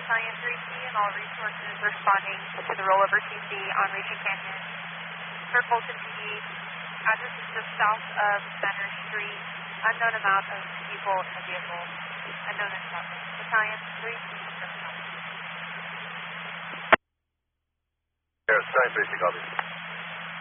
Battalion 3C and all resources responding to the rollover TC on Raging Canyon. For Fulton PD, address is just south of Center Street. Unknown amount of people in the vehicle. Unknown in traffic. Battalion 3C. Yes, Battalion 3C, copy.